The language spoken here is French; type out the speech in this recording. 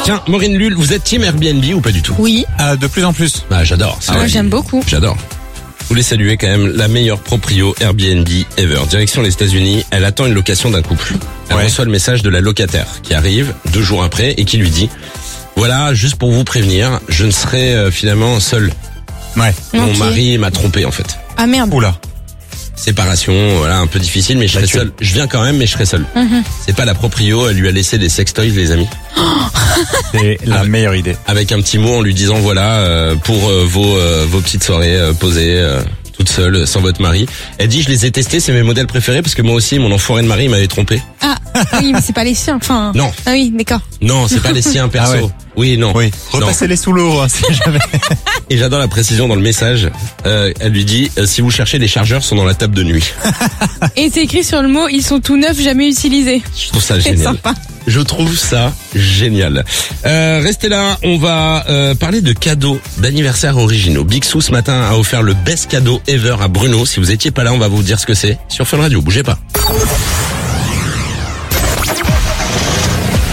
Tiens, Maureen Lull, vous êtes team Airbnb ou pas du tout? Oui. De plus en plus. Ah, j'adore. C'est Moi, vrai. j'aime beaucoup. J'adore. Je voulais saluer quand même la meilleure proprio Airbnb ever. Direction les États-Unis, elle attend une location d'un couple. Elle reçoit le message de la locataire qui arrive 2 jours après et qui lui dit « Voilà, juste pour vous prévenir, je ne serai finalement seul. Ouais. Mon Ok. mari m'a trompé en fait. Ah merde. Oula. Séparation, voilà, un peu difficile, mais je serai seul. Je viens quand même, mais je serai seul. C'est pas la proprio, elle lui a laissé des sextoys, les amis. C'est la meilleure idée. Avec un petit mot en lui disant voilà pour vos petites soirées posées toute seule sans votre mari. Elle dit je les ai testés, c'est mes modèles préférés parce que moi aussi mon enfoiré de mari il m'avait trompé. Ah oui, mais c'est pas les siens. Enfin. Non. Ah oui, d'accord. Non, c'est pas les siens perso. Ah ouais. Oui, non. Oui. Non. Repassez-les sous l'eau, hein, si jamais. Et j'adore la précision dans le message. Elle lui dit si vous cherchez, les chargeurs sont dans la table de nuit. Et c'est écrit sur le mot, ils sont tout neufs, jamais utilisés. Je trouve ça C'est génial. sympa. Je trouve ça génial. Restez là, on va parler de cadeaux d'anniversaire originaux. Big Sou ce matin a offert le best cadeau ever à Bruno. Si vous étiez pas là, on va vous dire ce que c'est sur Fun Radio. Bougez pas.